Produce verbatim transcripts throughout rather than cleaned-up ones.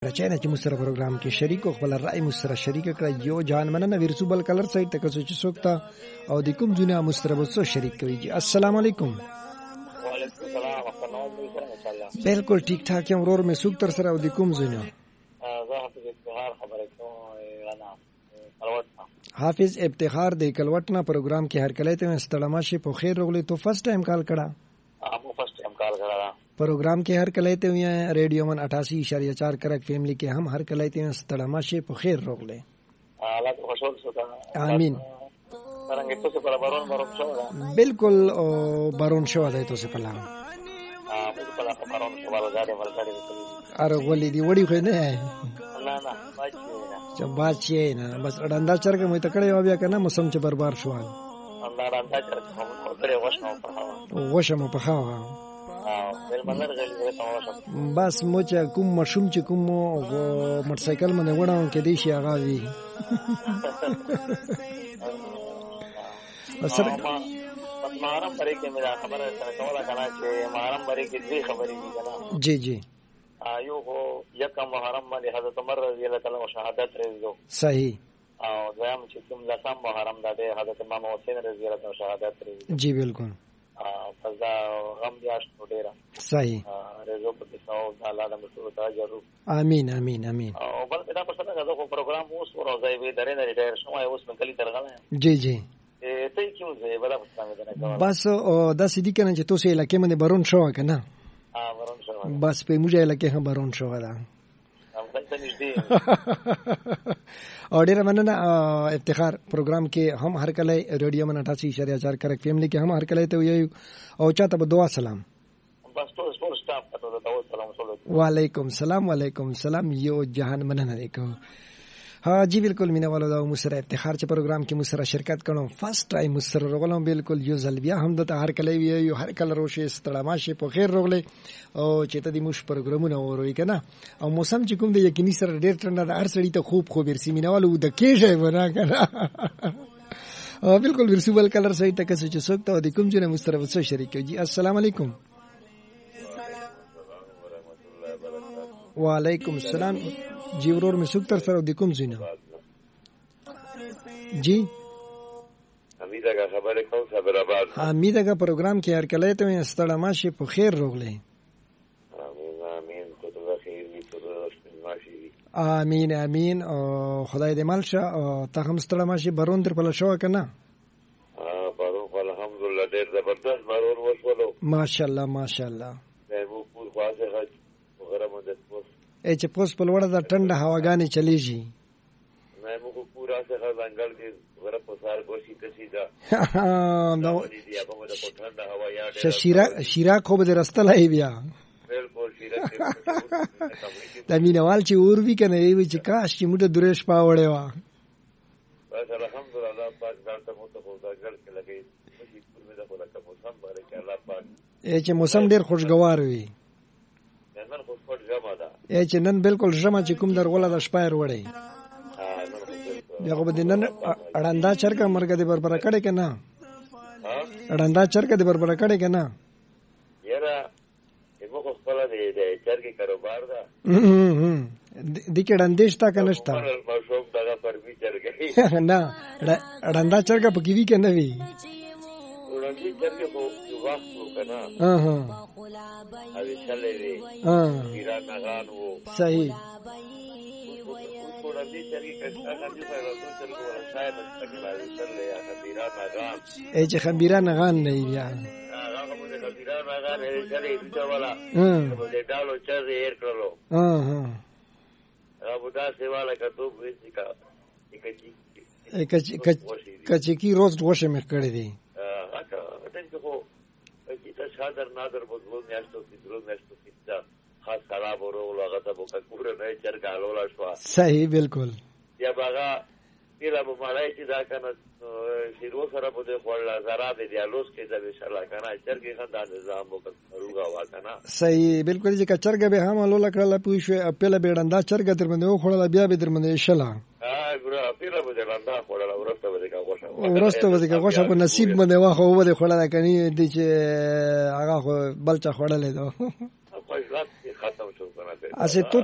رچاینه چې مستر پروګرام کې شریک او خپل رائے مستر شریک کړه یو جان مننه ورسوبل کلر سایت تک چې سوکتا او د کوم دنیا مستر بوسو شریک کوي جی السلام علیکم وعلیکم السلام ورحمۃ بالکل ٹھیک ٹھاک یم ورور میں سوک تر سره او د کوم دنیا حافظ افتخار خبره کوم غنا کلوټ حافظ افتخار د کلوټ نا پروګرام کې هر کله ته استلامه شي په خیر رغلی تو فرست ټایم کال کړه ابو فرست ټایم کال کړه प्रोग्राम के हर कलैते हुए रेडियो मन अठासी इशारिया चार करक फैमिली के हम हर कलैते हुए सतड़मा से पखेर रोक ले आमीन बिल्कुल बारोन शो है तो से पला अरे वली दी वड़ी कोई नहीं है जब बात ये ना बस अडंदा चर के मुझे तकड़े हो गया करना मौसम च बर्बाद शुआ अडंदा चर के हम उतरे वशम पखावा वशम पखावा بس مو چې کوم مشوم چې کوم موټر سایکل باندې وړاو کې دی شي هغه وی سره محرم بری کې مې خبره سره کوله کنه چې محرم بری کې دې خبرې دي کنه جی جی ایو هو یکم محرم باندې حضرت عمر رضی الله تعالی عنہ شهادت ورزو صحیح او دویم چې کوم لسم محرم د حضرت امام حسین رضی الله عنه شهادت ورزو جی بالکل فضا غم دیاش ډیرا صحیح رزق په تاسو تعالی د مسعود اجر امين امين امين او بل دا په څنګه دا پروګرام اوس ورځي به درې نه ریټایر شوم اوس نن کلی ترغله جی جی ته ته کوم ځای بل په څنګه دا بس دا سدي کنه چې تاسو علاقې باندې برون شو کنه ها برون شو بس په موږ علاقې هم برون شو دا اور ډیر مننه افتخار پروګرام کې هم هر کله ریډیو من اٹھاسی اشاریہ چار کرک فیملی کې هم هر کله ته وی او چاته به دعا سلام بس ټول ټول سٹاف ته دعا سلام وعلیکم السلام وعلیکم السلام یو جهان مننه وکړو हाँ जी बिल्कुल मीना वाला दाव मुसरा इफ्तिखार चे प्रोग्राम के मुसरा शिरकत करो फर्स्ट टाइम मुसरा रोगलो बिल्कुल यो जलबिया हम दता हर कले यो हर कल रोशे तड़माशे po خیر रोगले او چته دی موش پروګرامونه وروي کنه او موسم چې کوم د یقیني سره ډیر ټنډه د هر سړی ته خوب خوب ورسی مینه والو د کېشه ونا کنه او بالکل ورسوبل کلر صحیح تک چې سوکته د کوم جن مستر وسو شریک جی السلام علیکم وعلیکم السلام جی ورور میں سوک تر سره د کوم زینا جی حمیده کا خبره کوم خبر آباد حمیده کا پروگرام کې هر کله ته استړما شي په خیر روغله امين امين خدای خیر وي ته ماشي امين امين او خدای دې مال شه او ته هم استړما شي برون در په شو کنه ها برون الحمدلله ډېر زبردست برون وشولو ماشاءالله ماشاءالله دمو پور خاصه غږ وغیرہ مدد پوس ای چې پوس په لوړه د ټنډه هواګانې چلیږي نه مو پورا څنګه ځنګل کې ور په سار کوشي کسي دا نو دي هغه مو د ټنډه هوا یاد شیرا شیرا خو به رسته لای بیا بالکل شیرا د مینوال چې اور وی کنه وی چې کاش چې موږ درېش پاوړې وا بس الحمدلله پاک ځان مو ته خو ځنګل کې لګي چې پور مې د خدا کا موسم باندې کې الله پاک ای چې موسم ډیر خوشگوار وي نن خو پټ جما ده ای چې نن بالکل جما چې کوم درغله د شپایر وړي دغه به نن اړندا چرګه مرګ دې بربره کړي کنه ها اړندا چرګه دې بربره کړي کنه یاره یمو خو خپل دې دې چرګي کاروبار ده د کې اړندېش تا کنهشتا ما شوق دغه پر وی چرګي نه اړندا چرګه پکې وی کنه وی وړاندې چرګي خو یو وخت وکنه ها ها اوی چلې وی ها ایران غان وو صحیح وړاندې چرګي کښه هغه په راځو چرګو ولا شاید استقلال چلې یا ایران غان ای چې خبيران غان نه بیا هغه مو د ایران غان چلې دې ولا په دې ډالو چرې ایر کړلو ها ها هغه دا سیواله کتو وېسی کا کچ کچ کچ کی روز وشه مې کړې دي هغه ټنګ خو چې شادر نادر بوزول میاشتو کې درو میاشتو کې دا خاص خراب ورو هغه ته بوکا کوره نه چرګالو لا شو صحیح بالکل یا باغا پیلا په مالای چې دا کنه شیرو سره په دې خپل زرا دې دیالوس کې دا ان شاء الله کنه چرګي خندان نظام وکړوګا وا کنه صحیح بالکل چې چرګ به هم لولا کړل پوي شو خپل بیړندا چرګ تر باندې خړل بیا به در باندې شلا ها ګره پیلا به درنده خړل ورسته به کا غوښه ورسته به کا غوښه په نصیب باندې واخو به خړل کني دي چې هغه بلچا خړلې دو ختم شو کنه اسه تو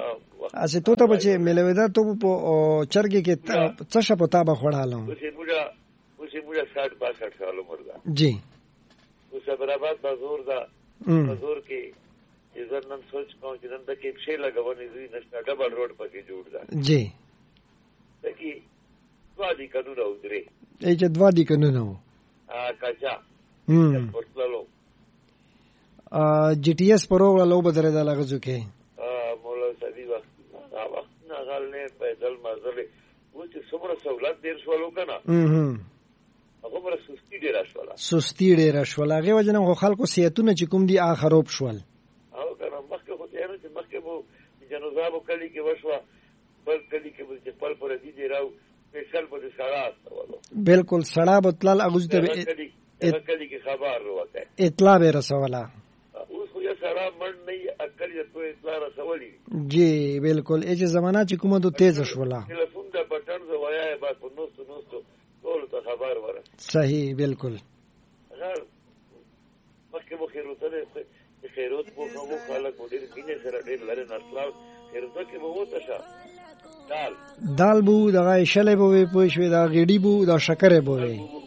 وخت اسه تو ته بچې ملوي دا ته په چرګي کې څه شپه تا به خړالم اوسې موږ اوسې موږ ساठ باسठ سال عمر ده جی اوس صبرآباد بازور دا بازور کې عزت نن سوچ کوم چې نن د کې شی لګونې دوی نشته ډبل روډ پکې جوړ ده جی دکی دوا دي قانون او درې ای چې دوا دي قانون او ا کاچا هم ورتللو ا جی ټی ایس پروغ لو بدره دا لغزو کې ا مولا سدي وخت دا وخت نه غل نه پیدل مازلې و چې څومره سہولت ډیر شولو کنه هم هغه مر سستی ډیر شولا سستی ډیر شولا هغه وجنه خلکو سیاتونه چې کوم دي اخروب شول او کنه مخکې خو ته نه چې مخکې مو جنوزابو کلی کې وشوا بل کلی کې چې پل پر دي دی راو سپیشل په سړا استولو بالکل سړا بتلل اغوز ته کلی کې خبر وروته اطلاع به رسولا اوس خو یې سړا مړ نه اکل یې تو اطلاع رسولي جی بالکل اې زمانہ چې کومه دو تیز شولا ټلیفون د بټن زوایا به په نوستو نوستو ټول ته خبر وره صحیح بالکل غیر مخکې مو خیروته ده خیروت په خو خلک ډېر کینه سره ډېر لره نسلال خیروته کې مو وته شه دال دال بو دغه شلې بو په شوي دا غېډي بو دا شکرې بو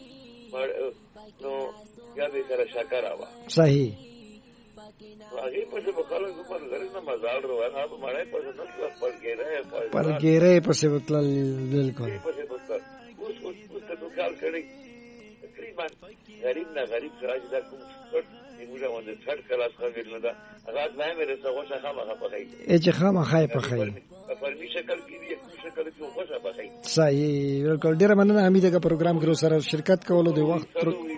نو یا به سره شکر آوا صحیح هغه په څه خلک په لره نه مزال ورو هغه په مړای په څه نسل پر ګره پر ګره په څه وتل بالکل اوس اوس اوس ته کال کړی تقریبا غریب نه غریب راځي دا کوم څه موږ باندې څړ کلاس خبر نه دا هغه نه مې رسو غوښه خامخه پخای ای چې خامخه پخای په می شکل کې دی شکل کې غوښه پخای صحیح بالکل ډیر مننه حمید کا پروګرام کې سره شرکت کولو دی وخت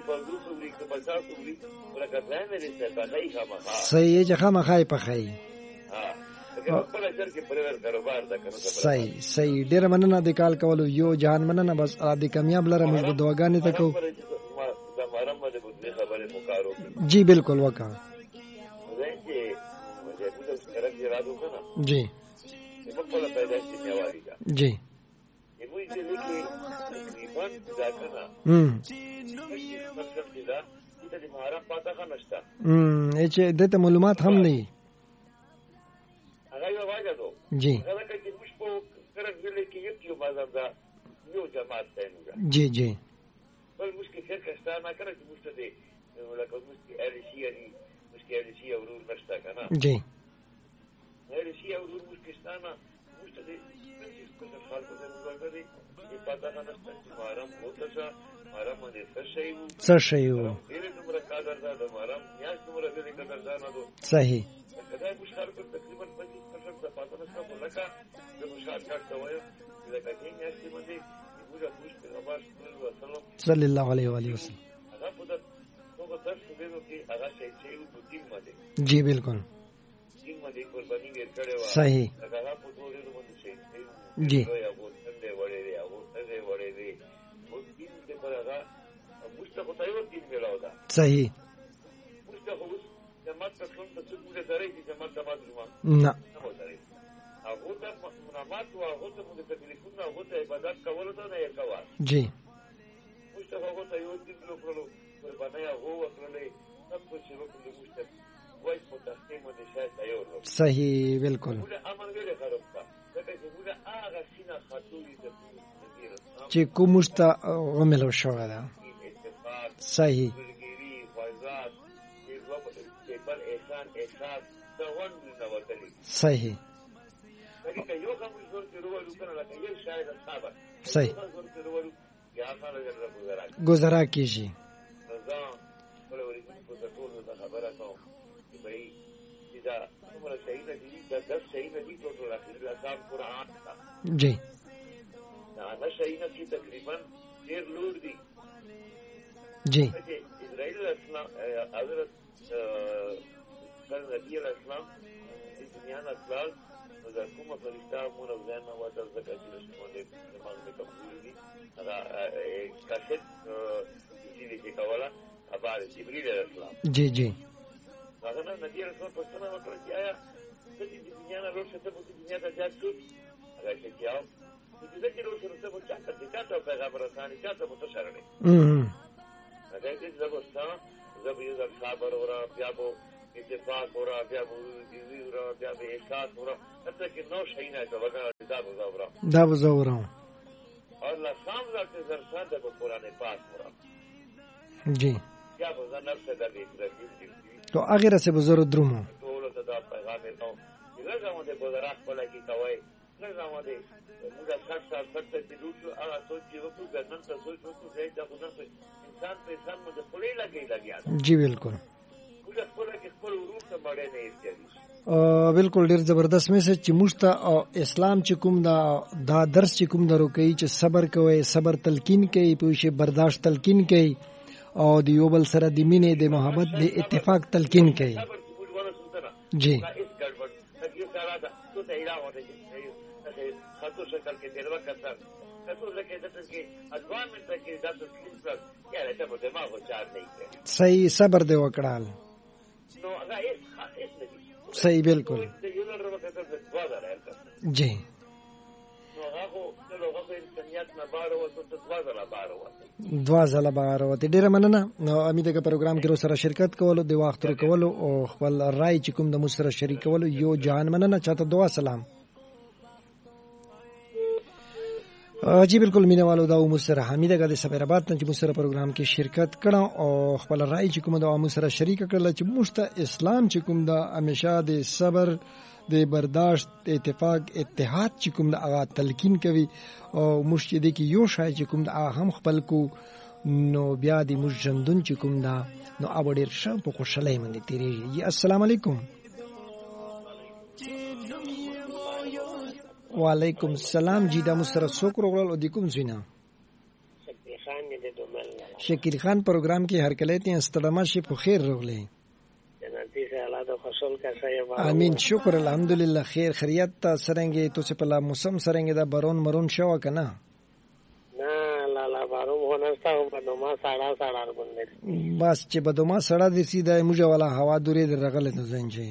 صحیح چې خامخه پخای صحیح صحیح ډیر مننه د کال کولو یو جان مننه بس ا دې کامیاب لره موږ د دعاګانې تکو جی بالکل وکا جی جی ہم اچھا دته معلومات هم نه جی جی جی بل مشکل فرقه نه کړه چې مشته دي لکه مشکل ارشي دي مشکل ارشي او ورور نشته کنه جی ارشي او ورور مشکل ستانه مشته دي چې څه خلکو ته وګورئ چې پتا نه نشته چې مارم وته شه مارم دې څه شي وو څه شي وو ډېر څومره قدر ده مارم یا څومره دې قدر ده نه صحیح کله مشکل کو تقریبا پچیس پرسنټ د پاتو نشته ولکه د مشکل کارته وایي لکه چې نه شي باندې موږ مشکل خبر صلی الله علیه و آله وسلم جی بالکل صحیح جی صحیح نه جی صحیح بالکل چې کومشته غملو شو دا صحیح صحیح صحیح گزارا کیجیے جی تقریباً ډیر لوړ دي جی اسرائیل اسلام حضرت نبی اسلام د دنیا نه خلاص د کومه فرشتہ مونږ نه نه وته ځکه چې موږ دماغ مې کمزوري دي دا کاسټ چې کوله خبر جبرئیل اسلام جی جی هغه نبی اسلام په څنګه وکړ چې آیا د دنیا نه روښه ته په دنیا ته ځات شو هغه چې یاو چې دغه روښه ته په چاته د چاته پیغمبر ثاني چاته په تشرنه ام هغه دې زبستا زبې زر صبر اور بیا په اتفاق ہو رہا بیا بوزی ہو رہا بیا بے احساس ہو رہا حتی کہ نو شہینہ ہے تو وگا دا بزا ہو رہا دا بزا ہو رہا اور لسام ذات زرسان دا قرآن پاک ہو رہا جی کیا بزا نفس دا بیت رجیم دیتی تو اگر سے بزرگ درمو تولو دا پیغام دیتا ہوں لگا مدے گزراک پلا کی کوئی لگا مدے مجھا سٹ سال سٹ سال کی دوٹو آگا سوچی وقتو گرنن تا سوچ وقتو زیدہ خودن سے انسان پہ انسان مجھے پلے لگے لگی آتا جی بالکل مجھے پلا کی پل روح سے مڑے نہیں اس جدیش بالکل ډیر زبردست میسج چې موږ ته اسلام چې کوم دا دا درس چې کوم درو کوي چې صبر کوي صبر تلقین کوي پوښي برداشت تلقین کوي او د یو بل سره د مینې د محبت د اتفاق تلقین کوي جی صحیح صبر دی وکړال صحیح بالکل جی دوا ځله بار وته ډیره مننه نو امید ده پروګرام کې رو سره شرکت کولو د وخت رو کولو او خپل رائے چې کوم د مو سره شریکولو یو جهان مننه چاته دعا سلام جی بالکل مینه والو دا مو سره حمیده غد سفیرآباد ته چې مو سره پروګرام کې شرکت کړه او خپل رائے چې کوم د مو سره شریک کړل چې مشته اسلام چې کوم د همیشه د صبر د برداشت اتفاق اتحاد چې کوم د هغه تلقین کوي او مشته کې یو شای چې کوم د هم خپل کو نو بیا د مجندون چې کوم دا نو ابډیر شم په خوشاله مند تیریږي جی السلام علیکم وعلیکم السلام جی دا مستر سوکر وغلل او د کوم زینا شکیل خان دې دومل شکیل خان پروګرام کې هر کله ته استدامه شي په خیر رغلې جنتی سے الله د فصل کا صحیح امین شکر الحمدلله خیر خیریت تا سرنګي تو سے پلا موسم سرنګي دا برون مرون شو کنه نه لا لا بارو هونستا په دوما ساړه ساړه غوندې بس چې په دوما سړه دي سیده موجه والا هوا دورې درغله ته ځنجي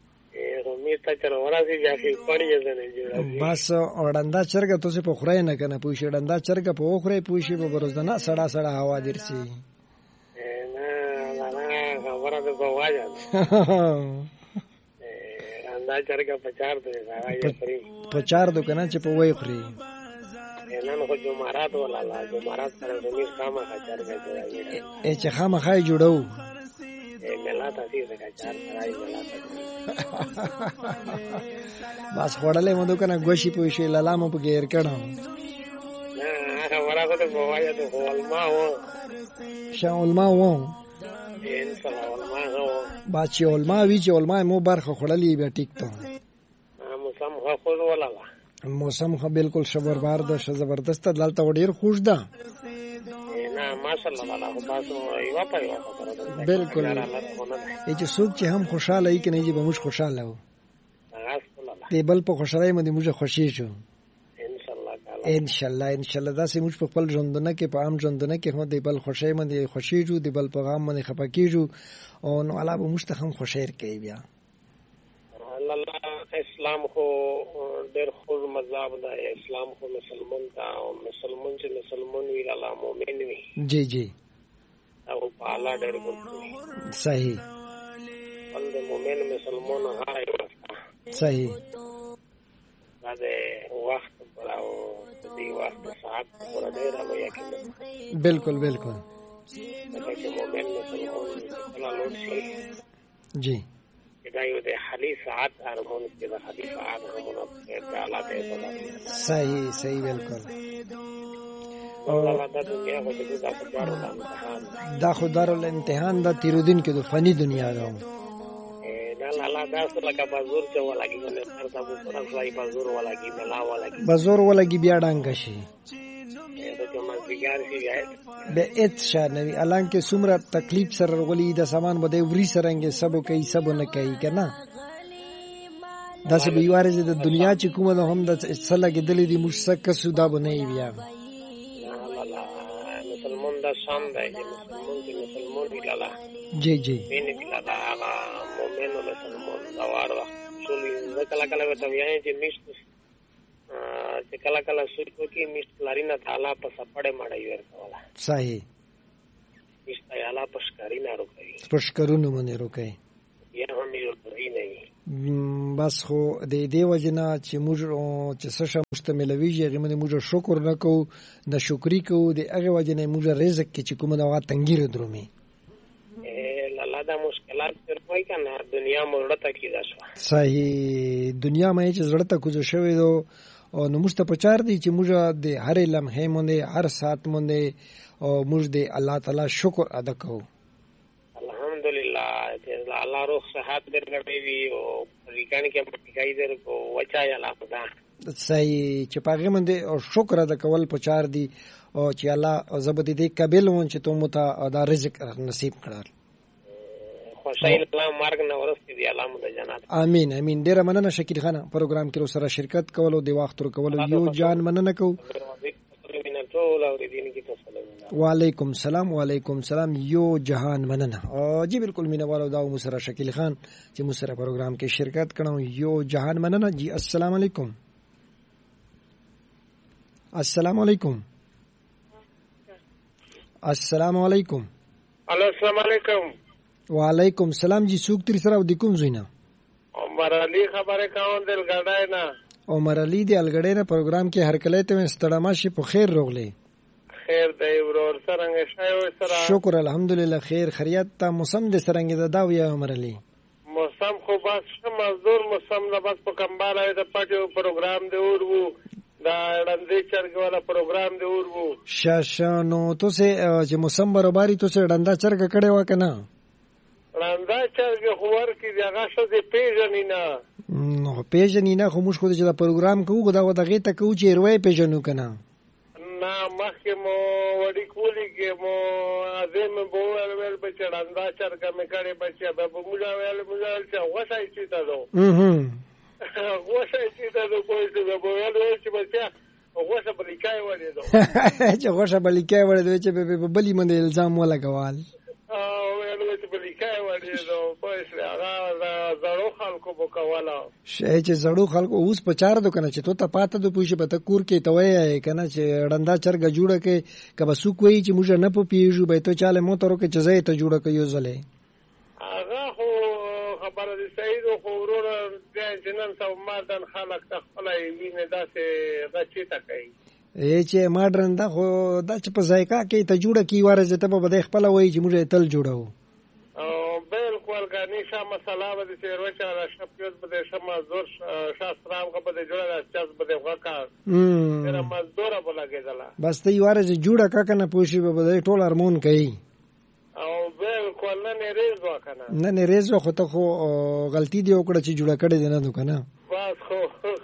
بس اورندا چرګه تو سے په خورای نه کنه پوښی اورندا چرګه په خورای پوښی په بروزدنه سړا سړا هوا درسي نه نه نه خبره ده په واجه اورندا چرګه په چار ده راځي پری په چار دو کنه چې په وای خوري نن خو جمعرات ولا لا جمعرات سره زمي خامہ چرګه جوړوي ا چې خامہ خای جوړو ملاته دې څنګه چار راځي ملاته بس وړلې مده کنه غوشي پوښي لالامو په غیر کړم نه هغه ورغه ته بوایا ته ولما و شاولما و ان شاء الله ولما و باچ ولما وی چې ولما مو برخه خړلې به ټیک ته موسم خو خو ولا موسم خو بالکل شبربار ده زبردست دلته وډیر خوش ده نه ماشاءالله الله تاسو یو په یو بالکل چې څوک چې هم خوشاله وي کنه چې به موږ خوشاله وو ته بل په خوشاله مې موږ خوشی شو ان شاء الله ان شاء الله ان شاء الله دا سه موږ په خپل ژوندونه کې په عام ژوندونه کې هم دی بل خوشی مې خوشی جو دی بل په غام مې خپکیجو او نو الله به موږ ته هم خوشیر کوي بیا الله اسلام خو ډېر خو مذهب ده اسلام خو مسلمان دا او مسلمان چې مسلمان وی الله مؤمن وي جی جی او په الله ډېر ګوري صحیح ول مؤمن مسلمان هاي صحیح دا وخت پر او دې وخت ساعت پر ډېر له یقین بالکل بالکل چې مؤمن مسلمان الله لوړ شي جی دا یو د حدیث ساعت ارمون کې د حدیث ساعت همونه په الله ته صحیح صحیح بالکل او دا دنیا خو دې دا خدارو دا خدارو امتحان دا تیرو دن کې د فانی دنیا دا دا الله دا سره کا بازور چې ولګي نو تر تاسو سره ځای بازور ولګي ملا ولګي بازور ولګي بیا ډنګ شي دا کوم ځګار شي به ات شانوي الان کې څومره تکلیف سره غولي د سامان بده وری سرنګ سبو کوي سبو نه کوي کنه دا چې بیواره د دنیا چې کومه د هم د اصله کې دلې دي مشک سودا بنئ بیا مسلمان دا شان دی مسلمان چې مسلمان دی لاله جی جی مين دی لاله هغه مؤمن او مسلمان دا واره شولې کله کله وته وایي چې مشت چې کله کله سوچو کې مشت لارینه تعالی په سپړې مړی ورکولا صحیح مشت تعالی په شکارینه روکي په شکرونو باندې روکي یا هم یو ځای نه وي. بس خو د دې وجه نه چې موږ چې څه شی مشتملوي هغې باندې موږ شکر نه کوو، ناشکري کوو، د هغې وجې نه موږ رزق کې چې کومه ده هغه تنګي درومي. لالا دا مشکلات تر وای که نه دنیا مو زړه ته کېده شوه. صحیح، دنیا مې چې زړه ته کوزه شوې ده نو موږ ته پکار دی چې موږ د هرې لمحې باندې هر ساعت باندې موږ د الله تعالی شکر ادا کوو. الحمدلله چې الله روح صحت درکړی وي او ریکان کې پټکای درکو وچای الله خدا. صحیح، چې په هغې باندې شکر ادا کول پکار دي او چې الله زه به د دې قابل وم چې تو مو ته دا رزق نصیب کړل. خوشحال الله مرګ نه ورسته دی الله مو د جنت. امین امین. ډیره مننه شکیل خان پروګرام کې سره شرکت کولو د وخت ور کولو یو جان مننه کو. وعلیکم سلام وعلیکم سلام یو جهان مننه. جی بالکل مینه والو دا مو سره شکیل خان چې مو سره پروګرام کې شرکت کړو یو جهان مننه. جی السلام علیکم. السلام علیکم. السلام علیکم. السلام علیکم. وعلیکم سلام. جی څوک تر سره د کوم ځای نه؟ عمر علي خبره کوم دل ګډای نه. عمر علي د الګډای نه پروګرام کې هر کله ته ستړما شي په خیر روغلی. خیر دی ورور څنګه شایو سره؟ شکر الحمدلله خیر خیریت. ته موسم د سرنګ د دا وی عمر علي؟ موسم خو بس مزدور موسم نه بس په کمباله د پټو پروګرام دی ورو دا ډندې چرګ والا پروګرام دی ورو. شاشانو تو سه چې موسم برابرۍ تو سه ډندا چرګ کړي و کنه؟ ډندا چرګ خو ورکی دی هغه څه دی پیژنې نه. نو پیژنې نه خو موږ خو چې دا پروګرام کوو دا دغه ته کوو چې روي پیژنو کنه. نه مخکې مو وړي کولی کې مو ازم بو ول ول په چړندا چرګ مې کړي بچا به موږ ول موږ چې وښای چې تاسو اها وښای چې تاسو کوی څه به ول چې بچا وښه بلیکای وړي دو چې وښه بلیکای وړي دو چې به بلی باندې الزام ولګوال او ول چې بلیکای وړي دو په هغه زړو خلکو وکواله شې چې زړو خلکو اوس په چار دو کنه چې تو ته پاته دو پوښي په تکور کې توي کنه چې ډندا چرګ جوړه کې کبه سو کوی چې موږ نه پوپیږو به ته چاله موترو کې چې زې ته جوړه کوي زله هغه خو خبره دې صحیح ده خو ورور دې جنن سو مادن خلک تخلای ویني داسې غچې تا کوي ای چې ماډرن دا خو دا چې په ځایکا کې ته جوړه کی وارزه ته به خپل وای چې موږ تل جوړو بالکل غني شاه مساله به چې ورچا را شپیوز به شمه زور شاسترام کو به جوړه چاز به وکا تر مزدور به لګیدلا بس ته وارزه جوړه کا کنه پوښي به ټول هارمون کوي او بالکل نه نه ریز وکنه نه نه ریز خو ته خو غلطی دی وکړه چې جوړه کړې نه نو کنه بس خو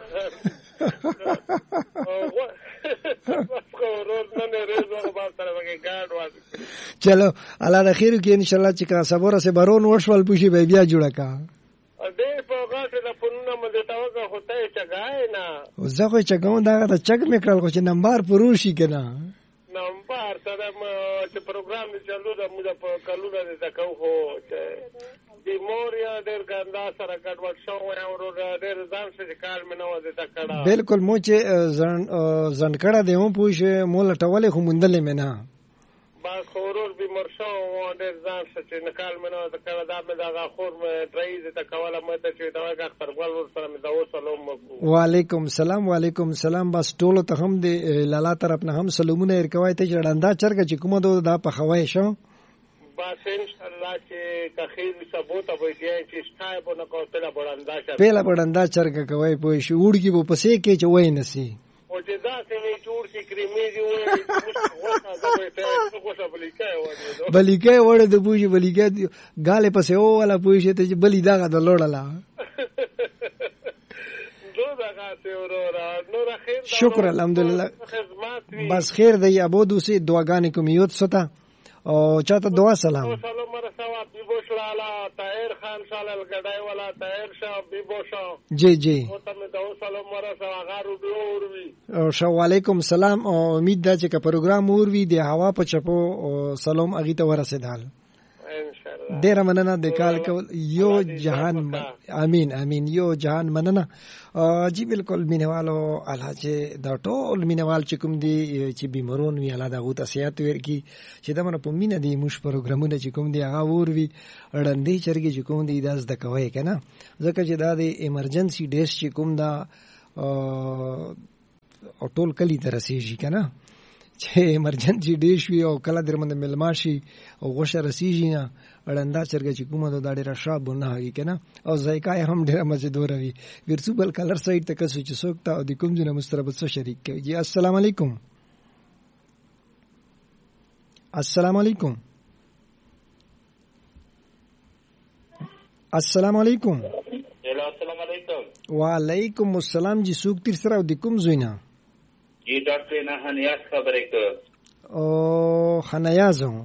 چلو الله د خیر کې ان شاء الله چې کا صبر سره برون ورشول پوشي به بیا جوړه کا دې په غاټه د پونونه مده تاوګه هوته چګای نه زه خو چګاو دا د چګ میکړل خو چې نمبر پروشي کنه نمبر سره چې پروګرام چلو د موږ په کلونه د تکو هو چې د موریا ډېر ګندا سره کډوټ شو او ډېر ځان څخه کار منو د تکړه بالکل مو چې ځن ځن کړه دی مو پوښ مول ټولې خو مندلې منا با خورور به مرشو او ډېر ځان څخه نکال منو د کړه دا مې دا خور مې ټرایز ته کوله مې ته چې دا کا خبرګل ور سره مې دا وسلام وعلیکم سلام وعلیکم سلام بس ټول ته هم د لالا طرف نه هم سلامونه ورکوي ته ډندا چرګ چې کومه دا په خوای شو بس ان شاء الله چې تخیر ثبوت او دې چې ستای په نو کوتله بڑندا چرګ پهلا بڑندا چرګ کوي پوي شو وړکی په پسې کې چې وای نسی او چې دا څنګه جوړ شي کریمي دی وای وڅا دا ته څه بلیکای وړي بلیکای وړي د بوجي بلیکای غاله پسې او ولا پوي شي ته بلی دا د لوړلا شکر الحمدلله بس خیر دی ابو دوسی دعاګانې کوم یوت ستا او چاته دعا سلام سلام مرسوا بیبو شلالا طاهر خان شالل گډای والا طاهر شاه بیبو شاه جی جی او تم دعا سلام مرسوا غارو دوروي او شو علیکم سلام او امید ده چې کا پروګرام اور وی دی هوا په چپو سلام اغي ته ورسېدل ان شاء الله ډېر مننه د کال کول یو جهان من... امين امين یو جهان مننه. جی بالکل مینوالو الله چې دا ټول مینوال چې کوم دي چې بیمارون وی الله دا غوته صحت ورکی چې دا مونږ په مینه دي موږ پروګرامونه چې کوم دي هغه ور وی وړاندې چرګي چې کوم دي داس د کوي کنه ځکه چې دا د ایمرجنسي ډیس چې کوم دا او ټول کلی ته رسیږي کنه چې ایمرجنسي ډیش وی او کله درمند ملماشي او غوښه رسیږي نه وړاندې چرګي چې کومه دا ډیره شابونه هغه کنه او ذایقه هم ډیره مزیدار وي. ورسوبل کلر سایت ته کسو چې څوک ته د کوم جن مستربت سره شریک کوي. جی السلام علیکم. السلام علیکم. السلام علیکم. السلام علیکم. وعلیکم السلام. جی څوک تیر سره د کوم زوینه؟ جی ډاکټر نه هنیاز خبرې کوم. او هنیاز هم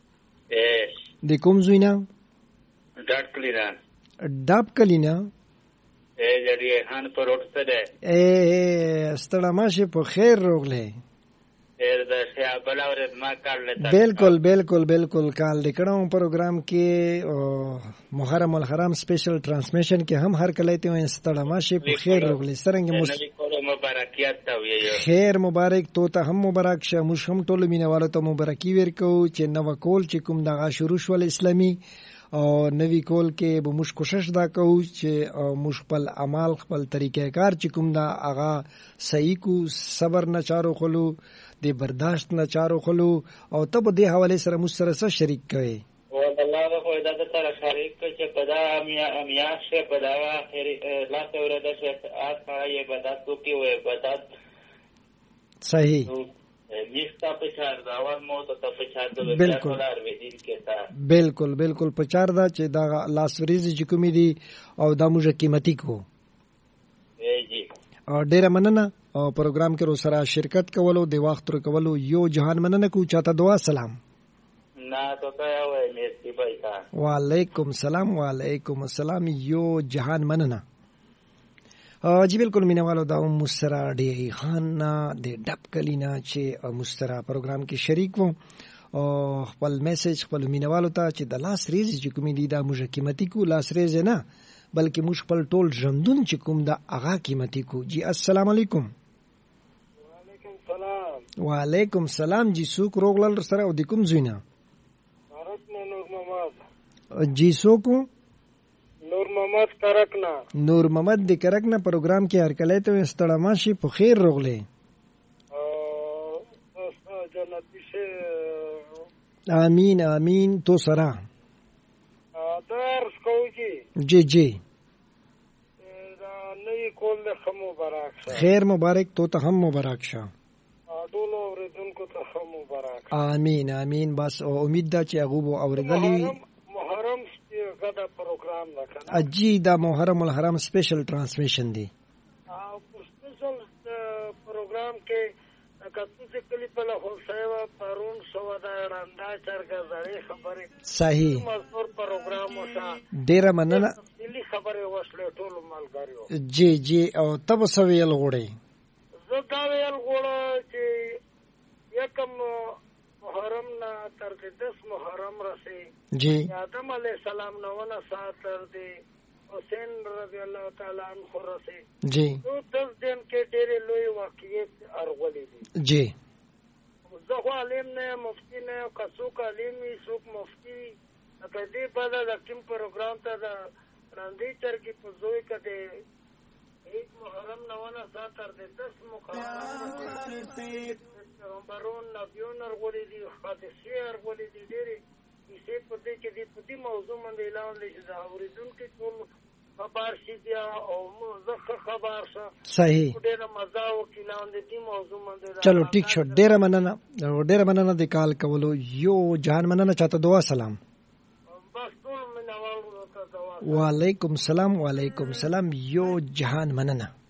ا د کوم زوینه؟ ډاټ کلینا. ډاپ کلینا ا جری هان پر روټ سره ا ستړه ماشه په خیر روغله. एर د شه بلاور ما کال لته. بالکل بالکل بالکل کال لیکړو پروګرام کې محرم الحرام سپیشل ټرانسمیشن کې هم هر کله ته ستړه ماشه په خیر روغله سرنګ مس مبارکیات ته ویو. خیر مبارک تو ته هم مبارک شه. موږ هم ټول مینوالو ته مبارکي ورکو چې نو کول چې کوم دغه شروع شول اسلامي او نوی کول کې به موږ کوشش دا کوو چې موږ خپل اعمال خپل طریقې کار چې کوم دا هغه صحیح کو صبر نه چارو خلو د برداشت نه چارو خلو او ته په دې حواله سره موږ سره سره شریک کوي. او الله خو دا سره شریک چې په دا امیا امیا شه په دا اخر لا ته ورته شه آسا یې بدا تو کې وې بدا صحیح میستا په چار دا ور مو ته په چار د بالکل بالکل بالکل په چار دا چې دا لاسوریز چې کومې دي او دا موږ قیمتي کو. جی او ډیره مننه او پروګرام کې رو سره شرکت کولو د وخت تر کولو یو جهان مننه کو چاته دعا سلام. نا تو ته وای میستی بای تا. وعلیکم سلام. وعلیکم السلام. یو جهان مننه. جی بالکل مینوالو دا مسترا ډی خان د ډب کلینا چې مسترا پروګرام کې شریک وو او خپل میسج خپل مینوالو ته چې د لاس ریز چې کوم دي دا موږ قیمتي کو لاس ریز نه بلکې موږ خپل ټول ژوندون چې کوم دا هغه قیمتي کو. جی السلام علیکم. وعلیکم سلام. وعلیکم سلام. جی څوک روغلل سره او د کوم زوینه؟ نور محمد. جی څوک؟ نور محمد کرکنا. نور محمد د کرکنا پروګرام کې هر کله ته ستړه ماشي په خیر روغله. جنتی شه امین امین تو سره درس کوجی. جی جی دا نئی کول له مبارک شه. خیر مبارک تو ته هم مبارک شه. ټول اوریدونکو ته هم مبارک. امین امین. بس او امید ده چې هغه وو اوریدلی محرم غدا پروګرام وکړه. اجي دا محرم الحرام سپیشل ټرانسمیشن دی. او سپیشل پروګرام کې کتو چې کلی په له هوسایو پرون سو دا راندا چرګه زړې خبره صحیح مزور پروګرام وشا ډیره مننه. دلی خبره وشله ټول مالګاریو. جی جی او تب سویل غوړي زه دا ویل غوړه چې یکم محرم نا تر دې دس محرم رسي. جی آدم علیہ السلام نو ونه سات تر دې حسین رضی الله تعالی عنہ رسي. جی نو دس دن کې ډېرې لوی واقعیت ارغولې دي. جی زه خو عالم نه مفتی نه کڅوک عالم وي څوک مفتی اته دې په دا کوم پروګرام ته دا راندې چرګي په زوی کده ایک محرم نو ونه سات تر دې دس محرم برون نبیون ارغولې دي حادثې ارغولې دي ډېرې کیسې په دې کې دې په دې موضوع باندې اعلان دی چې دا اورېدونکي ټول خبر شي بیا او زه خبر شه. صحیح ډېره مزه وکړي لاندې دې موضوع باندې. چلو ټیک شو. ډېره مننه ډېره مننه د کال کولو. یو جهان مننه چاته دعا سلام. بس ټول منوالو ته دعا. وعلیکم سلام. وعلیکم سلام. یو جهان مننه.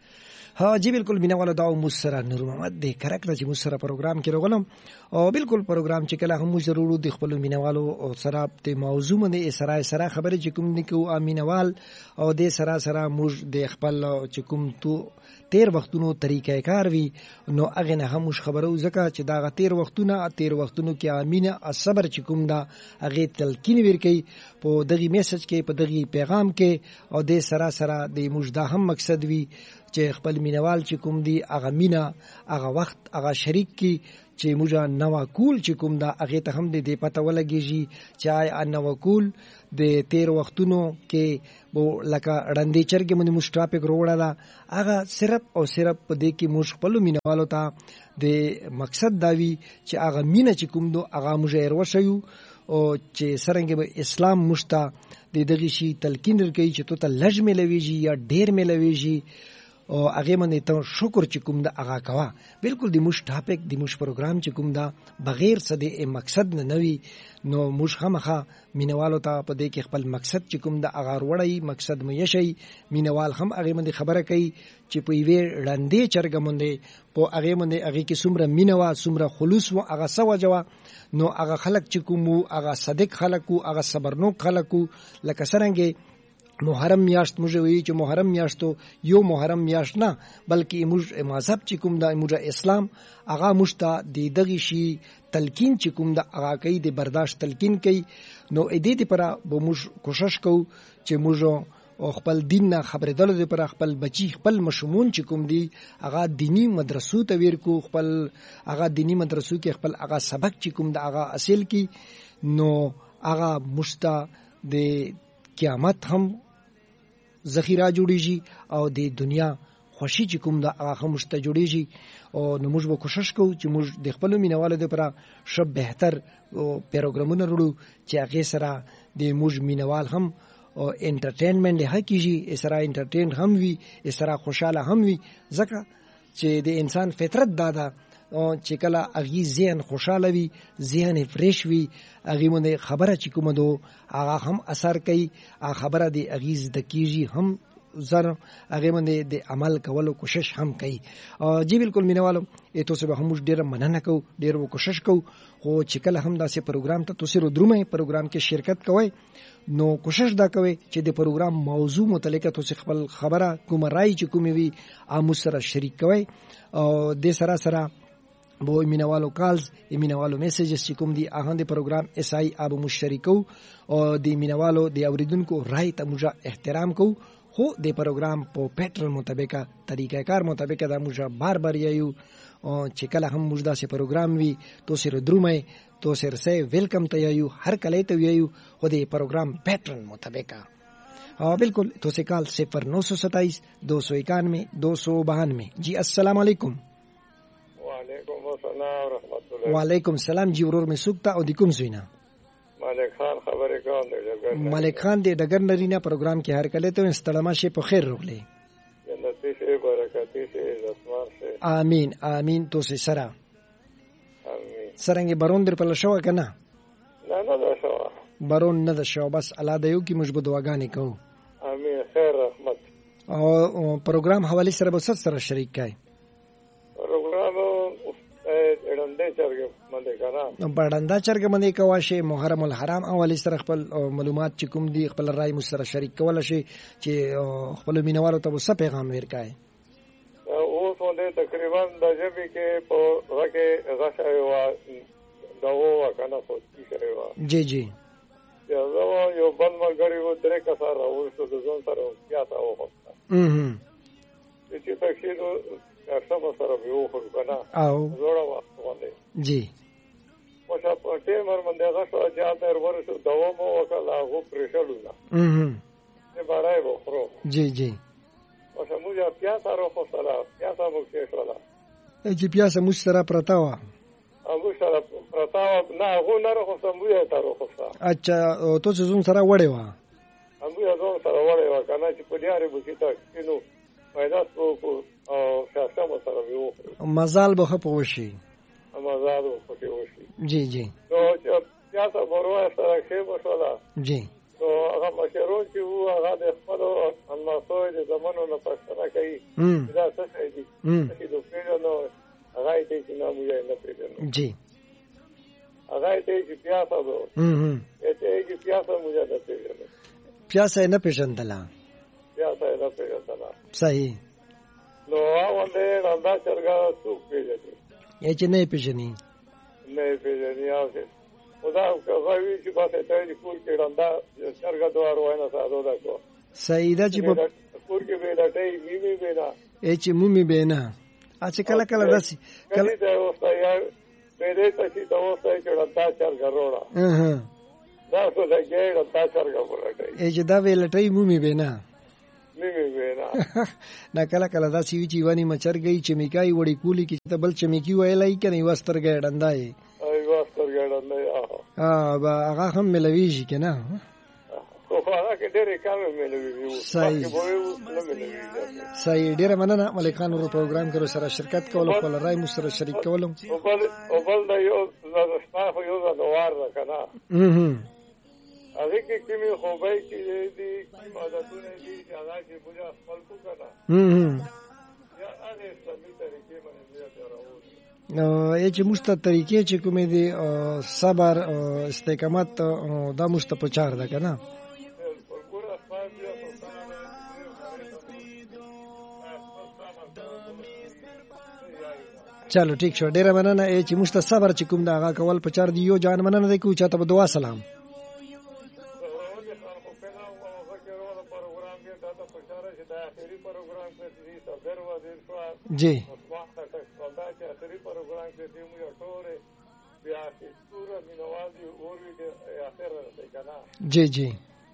ها جی بالکل مینا والا دا مسره نور محمد د کرکټ چې مسره پروګرام کې راغلم او بالکل پروګرام چې کله هم ضرورو د خپل مینوالو او سره د موضوع باندې سره سره خبرې چې کوم نکو امینوال او د سره سره موږ د خپل چې کوم تو تیر وختونو طریقې کار وی نو هغه نه هم خبرو زکه چې دا تیر وختونه تیر وختونو کې امینه صبر چې کوم دا هغه تلقین ورکي په دغه میسج کې په دغه پیغام کې او د سره سره د مجدا هم مقصد وی چې خپل مینوال چې کوم دی هغه مینا هغه وخت هغه شریک کی چې موږ نوا کول چې کوم دا هغه ته هم د پته ولګیږي چې آی نوا کول د تیر وختونو کې بو لکه رندې چرګ باندې موږ ټاپک وروړل هغه صرف او صرف په دې کې موږ خپل مینوالو ته د مقصد دا وی چې هغه مینا چې کوم دو هغه موږ یې ورشيو او چې سرنګ به اسلام مشتا د دغه شی تلقین ورکړي چې ته لږ ملويږي یا ډېر ملويږي او هغه باندې ته شکر چې کوم دا هغه کوا بالکل د موږ ټاپک د موږ پروګرام چې کوم دا بغیر څه د مقصد نه نوي نو موږ خامخا مینوالو ته په دې کې خپل مقصد چې کوم دا هغه وړي مقصد مې شي مینوال هم هغه باندې خبره کوي چې په یوه رندې چرګ باندې په هغه باندې هغه کې څومره مینوا څومره خلوص و هغه سو جوا نو هغه خلق چې کوم هغه صادق خلق او هغه صبرناک خلق لکه څنګه محرم میاشت موږ وی چې محرم میاشتو یو محرم میاشت نه بلکې موږ مذهب چې کوم دا موږ اسلام هغه مشته د دغه شی تلقین چې کوم دا هغه کوي د برداشت تلقین کوي نو ا دې لپاره به موږ کوشش کوو چې موږ خپل دین نه خبرې دلته پر خپل بچی خپل مشمون چې کوم دی هغه دینی مدرسو ته ورکو خپل هغه دینی مدرسو کې خپل هغه سبق چې کوم دا هغه اصل کی نو هغه مشته د قیامت هم ذخیره جوړیږي او د دنیا خوشي چې کوم دا هغه مشته جوړیږي او نو موږ به کوشش کوو چې موږ د خپل مینوالو لپاره شب بهتر پروګرامونه وړو چې هغه سره د موږ مینوال هم او انټرټینمنت له کیږي سره انټرټین هم وي سره خوشاله هم وي ځکه چې د انسان فطرت دادا او چې کله هغه ذهن خوشاله وي ذهن فریش وي هغه باندې خبره چې کوم دو هغه هم اثر کوي هغه خبره دی هغه د کیږي هم زر هغه باندې د عمل کولو کوشش هم کوي او جی بالکل مینوالو اته سبا هم ډیر مننه کو ډیر کوشش کو خو چې کله هم داسې پروګرام ته تاسو درومه پروګرام کې شرکت کوئ نو کوشش دا کوي چې د پروګرام موضوع متعلق تاسو خپل خبره کوم رائے چې کوم وي عام سره شریک کوئ او د سره سره بو مینوالو کالز مینوالو میسیجز چې کوم دي هغه د پروګرام اس آی ابو مشترکو او د مینوالو د اوریدونکو رائے ته موږ احترام کو خو د پروګرام په پیټرن مطابق طریقې کار مطابق دا موږ بار بار یو چې کله هم موږ داسې پروګرام وي تو سره درومه تو سره سه ویلکم ته یو هر کله ته یو خو د پروګرام پیټرن مطابق ها بالکل تو سے کال صفر نو سو ستائیس دو سو اکانوے دو سو بانوے جی السلام علیکم وعلیکم السلام ورحمۃ اللہ وعلیکم السلام جی ورور می سوکتا او د کوم زوینا ملک خان خبرې کوم دی ملک خان د ډګر نرینا پروګرام کې هر کله ته استړما شي په خیر روغلی جنتی سے برکتی سے رسمان سے امین امین تو سے سرا امین سرنګ برون در په لشو کنه نه نه دا شو برون نه دا شو بس الله د یو کی مجبو دعاګانې کو امین خیر رحمت او پروګرام حواله سره به سره شریک کای پروګرام اډندې چرګ باندې کنه بڑندا چرګ باندې کواشه محرم الحرام اولی سره خپل معلومات چې کوم دی خپل رائے مو سره شریک کول شي چې خپل مینوالو ته څه پیغام ورکای او څو دې تقریبا د جبې کې په راکه غشای وا داو کنه په کیږي وا جی جی یو یو بل مرګري و درې کسر او څه د ځون سره بیا تا و اه اه چې تاکید سم سره یو خو کنه او زوړه واسطه جی وشا په ټیم باندې هغه څو اجازه ورسو دوه مو وکړه هغه پرېښلو نه اه نه بارای وو خرو جی جی وشا موږ بیا سره خو سره بیا سره مو کې شولا چې بیا سره سره پرتاوا هغه سره پرتاوا نه هغه نه راخو سم یو تر خو سره اچھا تو څه زون سره وړې وا هغه زون سره وړې وا کنه چې په دیاره بوکیتا کینو پیدا کو او شاسه مو سره یو مزال به خپ وشي مزال به خپ وشي جی جی نو چې بیا سره وروا سره کې وشولا جی نو هغه مشرون چې وو هغه د خپل الماسوي د زمانو نه پښتنه کوي دا څه دی چې د پیژنو هغه دې چې نامو یې نه پیژنو جی هغه دې چې پیاسه وو هم دې چې پیاسه مو نه پیژنو پیاسه نه پیژندلا پیاسه نه پیژندلا صحیح نو هغه دې راندا چرګا څوک پیژني یې چې نه پیژني نه پیژني هغه خدا کوي چې په ته ته کول کې راندا چرګا دوار واینا ساده دا کو صحیح دا چې په کور کې به لټای میمي بینا ای چې مومي بینا اچ کله کله داسي کله دا اوسه یا به دې چې دا اوسه چې راندا چرګا روړه اه دا څه دا کې راندا چرګا ولټای ای چې دا وی لټای مومي بینا میمي بینا دا کله کله داسي وی چې ونی مچرګي چې میکای وړي کولی کې ته بل چې میکی ویلای کني واسترګې ډندای ای واسترګې ډندای اه با هغه هم ملويږي کنه خو هغه کې ډېرې کم ملوي صحیح صحیح ډېر مننه ملکان ورو پروګرام کړو سره شرکت کولو خپل راي مو سره شریک کولو او بل او بل دا یو زړه یو زوار کنه هم هغه کې کومي خوبای چې دي عادتونه دي هغه چې بوجا خپل کو کنه هم یا هغه سمې طریقې باندې راوړو نو یې چې مست طریقې چې کومې دي صبر او استقامت دا مست پچار ده کنه چلو ٹھیک شو ډیره مننه ای چې مست صبر چې کوم دا هغه کول پچار دی یو جان مننه دی کو چاته دعا سلام جی جی جی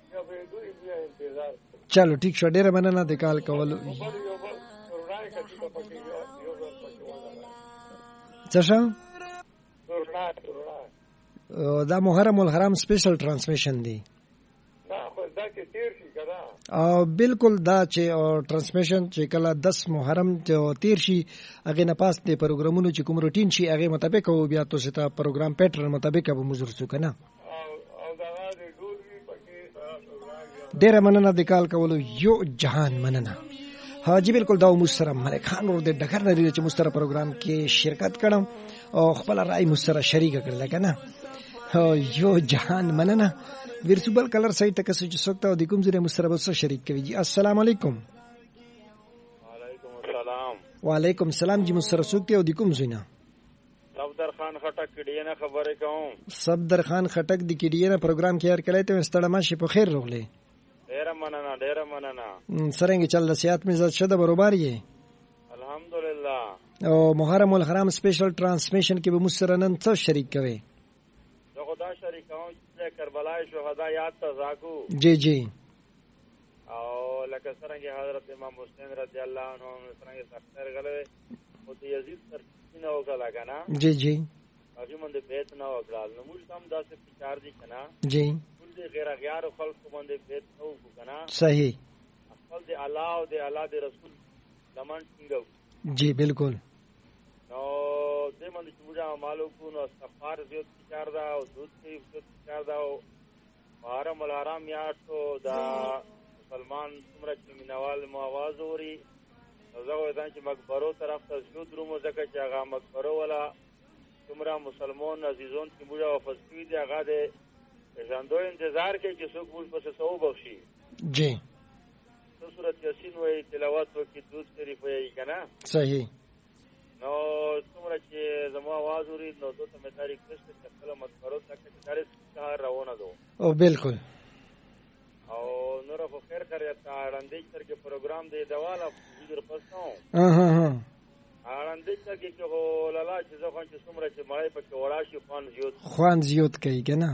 چلو ٹھیک شو ډیره مننه د کال کولو څه شو دا محرم الحرام سپیشل ترانسمیشن دی او بالکل دا چې ترانسمیشن چې کله دس محرم ته تیر شي هغه نه پاس د پروګرامونو چې کوم روټین شي هغه مطابق او بیا تاسو ته پروګرام پیټرن مطابق به مزور څو کنه ډیر مننه د کال کولو یو جهان مننه حاجی بالکل دا مستر ملک خان ور د ډکر لري چې مستر پروګرام کې شرکت کړم او خپل رائے مستر شریک کړل کنه یو جهان مننه ورسوبل کلر سایت تک چې سوکتا د کوم ځای مستر بس شریک کوي جی السلام علیکم وعلیکم السلام وعلیکم السلام جی مستر سوکته او د کوم ځای نه صفدر خان خټک کډینه خبره کوم صفدر خان خټک د کډینه پروګرام کې هر کله ته ستړه ماشي په خیر روغله ډیر مننه ډیر مننه سرنګ چل سیات می زاد شده برابر یې الحمدلله او محرم الحرام سپیشل ترانسمیشن کې به مسرنن څو شریک کوي زه خدا شریکاو چې کربلا شهدا یاد تزاکو جی جی او لکه څنګه حضرت امام حسین رضی الله عنه څنګه سختر غلې او د یزید سر نه وکړه کنه جی جی هغه مونږ بیت نه وکړل نو موږ هم داسې فکر دي کنه جی غیر غیار خلق باندې بیت نو کنه صحیح خپل دی الله او دی الله دی رسول لمن څنګه جی بالکل نو دې باندې چې موږ مالو کو نو استغفار زیات کار دا او دوت کې زیات کار دا او محرم الحرام یا ټو دا مسلمان څومره چې مینوال مو आवाज اوري زه وایم چې مقبرو طرف ته شو درومو ځکه چې هغه مقبرو ولا څومره مسلمان عزیزون چې موږ وفات کړي دي هغه د ژوندو انتظار کوي چې څوک موږ پسې سو بخشي جی تو سورۃ یاسین وایي تلاوت وکړي درود شریف وایي کنه صحیح نو څومره چې زمو आवाज اوري نو دوته مې تاریخ کښته چې خپل مقبرو ته چې تاریخ څخه روانه دو او بالکل او نور په خیر کړی تا وړاندې چې پروګرام دی دواله حضور پښتو ها ها ها وړاندې چې هو لاله چې ځکه چې څومره چې مړی پکې وړا شي خوان زیات خوان زیات کوي کنه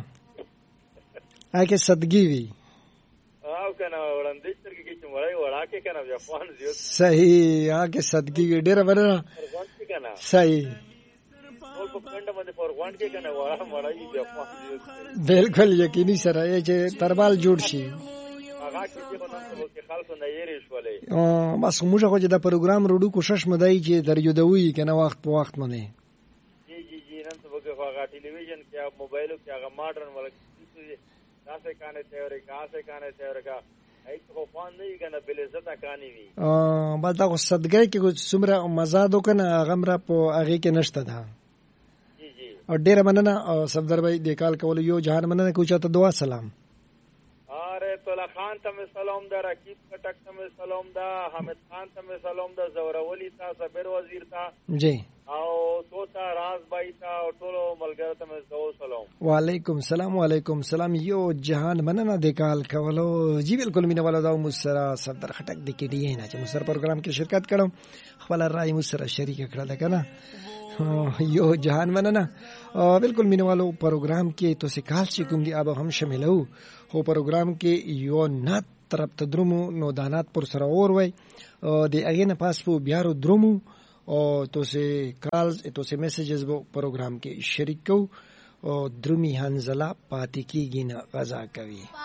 اګه صدقې وی او کنه وړاندې چې مړی وړا کې کنه بیا خوان زیات صحیح اګه صدقې وی ډېر ورنه صحیح او په پنده باندې پروګرام کې کنه وړا مړی بیا خوان زیات بالکل یقیني سره چې تربال جوړ شي هغه چې په نن کې خلکو نه یې رښولې او بس موږ خو دا پروګرام وروډو کوشش مدای چې درجو دوی کنه وخت په وخت باندې جی جی جی نن څه وګه هغه ټلویزیون کې موبایل کې هغه ماډرن ولکه داسې کانې تیارې کا داسې کانې تیارې کا هیڅ خو خوان نه وي که نه بلعزته کانې وي بس دا خو صدګۍ کې څومره مزه ده که نه هغه هم را په هغې کې نشته ده او ډېره مننه صفدر بھائی د کال کولو یو جهان مننه کوو چاته دعا سلام آره طلا خان ته مې سلام ده رقیب کټک ته مې سلام ده حامد خان ته مې سلام ده زورولی ته صبر وزیر ته جی او تو ته راز بھائی ته او ټولو ملګرو ته مې سلام وعلیکم سلام وعلیکم سلام یو جهان مننه د کال کولو جی بالکل مینه والا دا مسره صفدر خټک د کې دی نه چې مسر پروګرام کې شرکت کړم خپل رائے مسره شریک کړل کنه یو جهان مننه بالکل مینوالو پروګرام کې تو سکال چې کوم دی اب هم شاملو هو پروګرام کې یو نات طرف ته درومو نو دانات پر سره اور وای د اګه نه پاس په بیا رو درومو او تو سه کالز تو سه میسجز وو پروګرام کې شریک کو او درومي هنزلا پاتې کیږي نه غزا کوي